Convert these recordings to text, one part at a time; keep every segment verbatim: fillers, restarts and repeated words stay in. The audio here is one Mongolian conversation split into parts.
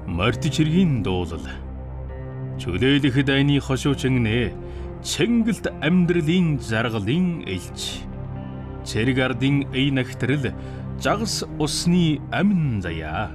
Мартичиргийн дуулал. Чөлөөлөх дайны хошуучин нэ Чэнгэлт амьдралын жаргалын элч. Цэрэг ардын эй нагтрал жагас усны амин заяа.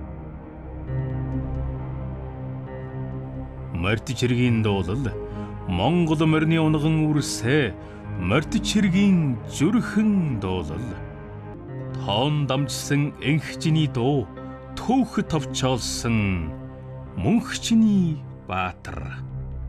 Мартичиргийн дуулал Монгол морины унган үрсэ Мартичиргийн зүрхэн дуулал. Тоон дамжсан энхчний дуу түүх товчоолсон мөнхчний баатар.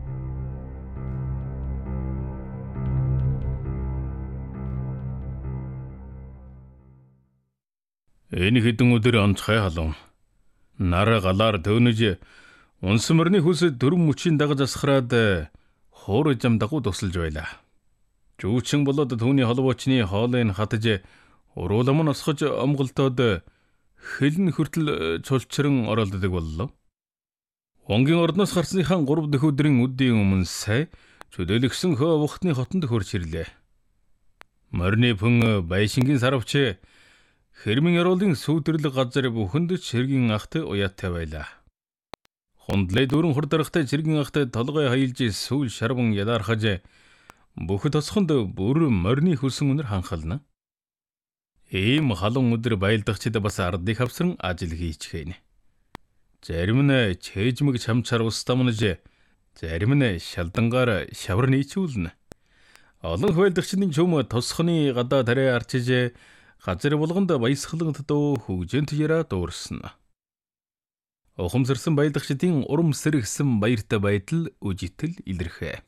Энэ хэдэн өдөр онцгой халуун. Нар галаар төөнөж унс морины хүсэд дөрвөн мөчийн дагаж асхраад хуур зам дагуу тусалж байлаа. Жүүчин болоод түүний холбоочны хоолыг хатаж уруулам нь осгож омголтоод хэлн хүртэл цулчран оролддог боллоо. Онгийн ордноос гарсныхаа гурав дахь өдрийн үдийн өмнө сая чөлөөлөгсөн хөө бухтны хотонд хурж ирлээ. Морины пүн байшингийн сарвч хэрмэн яруулын сүйтгэл газар бүхэнд чиргийн ахт уяатай байлаа. Хундлай дөрөн хурдарахтай чиргийн ахт толгой хаилж сүүл шарван ялаархаж бүхэд тосхонд бүр морины хөлсөн өнөр ханхална. Ийм халуун өдөр байлдагчид бас ардыг авсан ажил хийчихээн. Зарим нь чэжмэг чамчаар устамнаж, зарим нь шалдангаар шавар нийцүүлнэ. Олон байлдагчдын чөм тосхоны гадаа тариа арчиж газар болгонд баясгалант дөө хөгжөнт яраа дуурсан. Ухамсарсан байлдагчдын урам сэргсэн баяртай байдал үжитэл илэрхэ.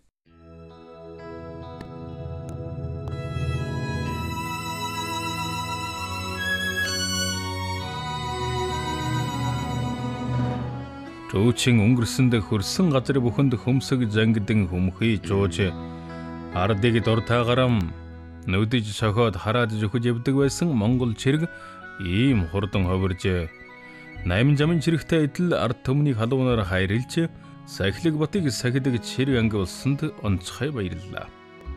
Жүүчин өнгөрсөнд хөрсөн газар бүхэнд хөмсөг зангидэн хөмхий жууж ардыг дуртаагарам нүдэж сохоод хараад зүхэж явдаг байсан Монгол чирэг ийм хурдан ховирж найман замын чирэгтэй адил ард түмнийг халуунаар хайрлж сахилэг батыг сахидаг чирэг анги болсонд онцгой баярлалаа.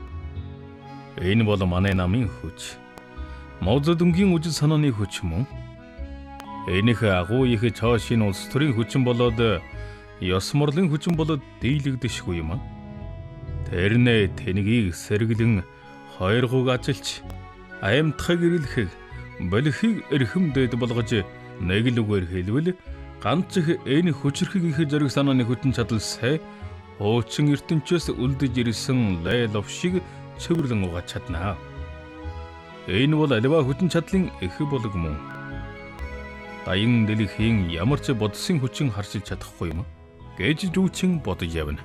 Энэ бол манай намын хүч. Мозод өнгийн үжил санааны хүч мөн. Энийх агуу их цаашийн улс төрийн хүчин болоод ёс морлын хүчин болоод дийлэгдэшгүй юм. Тэрнээ тэнгийг сэргэлэн хоёр гуг ажилч аймтхаг ирэлхэг болихыг эрхэмдэд болгож нэг л үгээр хэлвэл ганц их энэ хүчрхэг их зориг санааны хүчин чадал сай хуучин ертөнчөөс үлдэж ирсэн лайлов шиг цэвэрлэн угааж чаднаа. Энэ бол аливаа хүчин чадлын их болог мөн. Даян дэлхийн ямар ч бодсон хүчин харшиж чадахгүй юм гэж жүүчин бодож явна.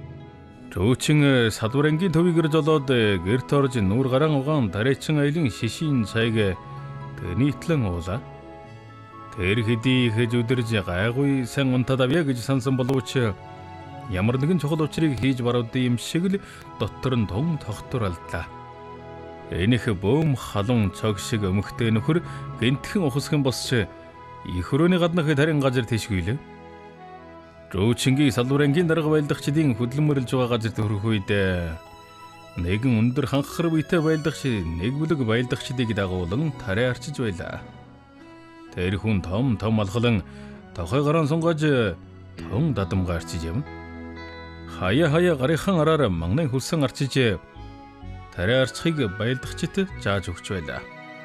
Жүүчин салбарангийн төвийг жолоод гэрт орж нүүр гараан угаан тариачин айлын шишийн цайг тэнийтлэн уулаа. Тэр хэдий их зүдэрж гайгүй сан унтаад авъя гэж сансан боловч ямар нэгэн чухал учрыг хийж баруудсан юм шиг л дотор нь том тогтвор алдлаа. Энийх бөөм халуун цог шиг өмхтэй нөхөр гинтхэн ухасхан босч их өрөөний гаднах тарин газар тийшгүйлээ. Жүүчингийн салбарангийн дарга байлдагчдын хөдөлмөрлж байгаа газар төрөх үед нэгэн өндөр ханхар биетэй байлдагч нэг бүлэг байлдагчдыг дагуулan тариа арчиж байлаа. Тэр хүн том том алхалан тохой гараан сунгаж тун дадамга арчиж явна. Хаяа хаяа гарынхан араар манган хөлсөн арчиж тариа арчхыг байлдагчид зааж өгч байлаа.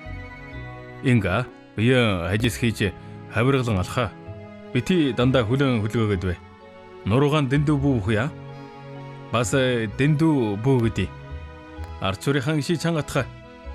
Инга бие хажис хийж хавиргалан алхаа. Бити дандаа хүлэн хүлгөөгээд бай. Нуруугаан дэндүү бүүхъя. Бас дэндүү бүүгэдий. Арчурынхан ши чангатхаа.